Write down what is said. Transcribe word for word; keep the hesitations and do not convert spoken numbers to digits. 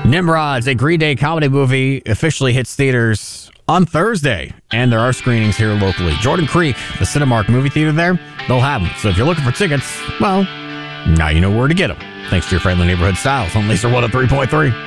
Nimrods, a Green Day comedy movie, officially hits theaters on Thursday, and there are screenings here locally. Jordan Creek, the Cinemark movie theater there, they'll have them. So if you're looking for tickets, well, now you know where to get them. Thanks to your friendly neighborhood Styles on Laser one oh three point three.